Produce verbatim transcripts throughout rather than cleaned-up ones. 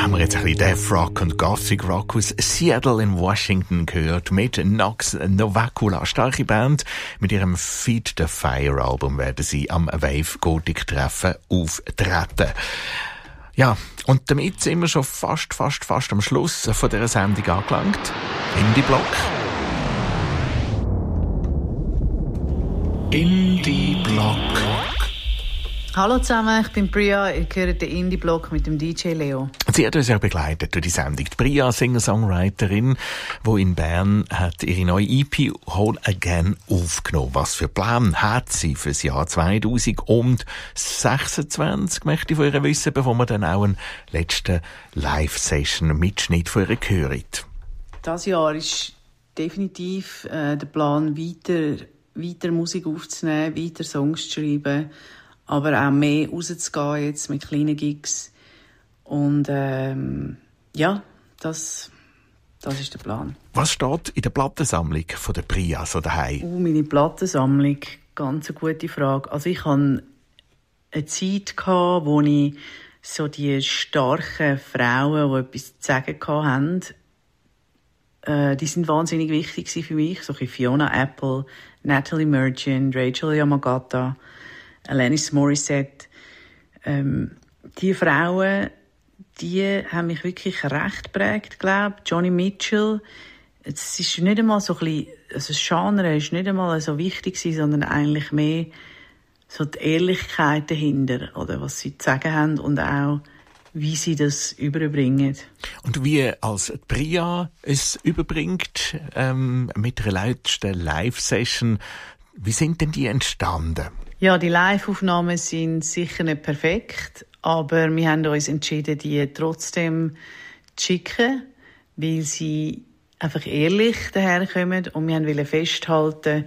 haben wir jetzt ein bisschen Death Rock und Gothic Rock aus Seattle in Washington gehört mit Nox Novakula. Starke Band. Mit ihrem Feed the Fire Album werden sie am Wave Gothic Treffen auftreten. Ja, und damit sind wir schon fast, fast, fast am Schluss von dieser Sendung angelangt. Indie-Block. Indie-Block. Hallo zusammen, ich bin Bria, ich höre den Indie-Blog mit dem D J Leo. Sie hat uns ja begleitet durch die Sendung. Die Bria, Singer-Songwriterin, die in Bern hat ihre neue E P «Whole Again» aufgenommen. Was für Pläne hat sie für das Jahr zwanzig sechsundzwanzig, möchte ich von ihr wissen, bevor wir dann auch einen letzten Live-Session-Mitschnitt von ihr hören. Dieses Jahr ist definitiv äh, der Plan, weiter, weiter Musik aufzunehmen, weiter Songs zu schreiben, aber auch mehr rauszugehen jetzt mit kleinen Gigs. Und ähm, ja, das, das ist der Plan. Was steht in der Plattensammlung von der Bria so daheim? Uh, meine Plattensammlung, ganz eine gute Frage. Also ich hatte eine Zeit, wo ich so die starken Frauen, die etwas zu sagen hatten, äh, die sind wahnsinnig wichtig für mich. So wie Fiona Apple, Natalie Merchant, Rachel Yamagata, Alanis Morissette. Ähm, die Frauen, die haben mich wirklich recht geprägt, glaube ich. Johnny Mitchell. Es ist nicht einmal so ein bisschen, also das Genre ist nicht einmal so wichtig gewesen, sondern eigentlich mehr so die Ehrlichkeit dahinter, oder was sie zu sagen haben und auch, wie sie das überbringen. Und wie als Bria es überbringt, ähm, mit der letzten Live-Session, wie sind denn die entstanden? Ja, die Live-Aufnahmen sind sicher nicht perfekt, aber wir haben uns entschieden, die trotzdem zu schicken, weil sie einfach ehrlich daherkommen und wir wollten festhalten,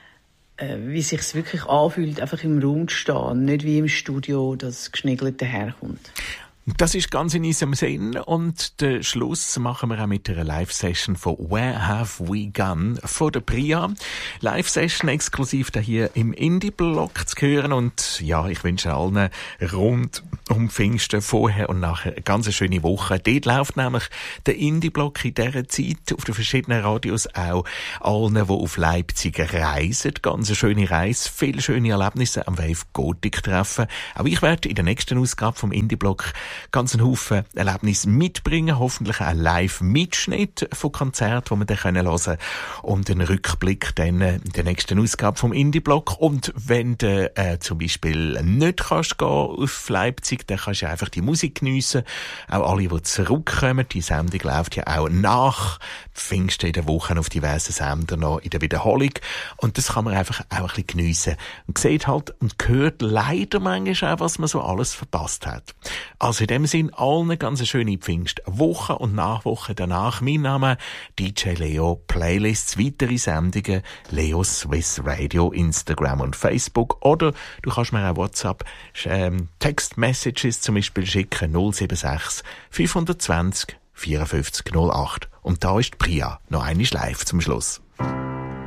wie es sich wirklich anfühlt, einfach im Raum zu stehen, nicht wie im Studio, das geschniggelt daherkommt. Das ist ganz in unserem Sinn und den Schluss machen wir auch mit einer Live-Session von «Where Have We Gone» von der Bria. Live-Session exklusiv da hier im Indie-Blog zu hören und ja, ich wünsche allen rund um Pfingsten vorher und nachher eine ganz schöne Woche. Dort läuft nämlich der Indie-Blog in dieser Zeit auf den verschiedenen Radios auch allen, die auf Leipzig reisen. Ganz eine schöne Reise, viele schöne Erlebnisse am Wave Gothic treffen. Auch ich werde in der nächsten Ausgabe vom Indie-Blog ganz einen Haufen Erlebnisse mitbringen, hoffentlich auch Live-Mitschnitt von Konzerten, die wir dann hören können und einen Rückblick dann in der nächsten Ausgabe vom Indie-Blog. Und wenn du äh, zum Beispiel nicht kannst gehen auf Leipzig, dann kannst du einfach die Musik geniessen. Auch alle, die zurückkommen, die Sendung läuft ja auch nach Pfingsten in der Woche auf diversen Sendern noch in der Wiederholung. Und das kann man einfach auch ein bisschen geniessen. Und sieht halt und hört leider manchmal auch, was man so alles verpasst hat. Also in dem Sinn, allen ganz eine schöne Pfingstwoche und Nachwoche danach. Mein Name D J Leo, Playlists, weitere Sendungen, Leo Swiss Radio, Instagram und Facebook. Oder du kannst mir auch WhatsApp ähm, Text-Messages zum Beispiel schicken, null sieben sechs fünf zwei null vierundfünfzig null acht. Und da ist Bria noch einmal live zum Schluss.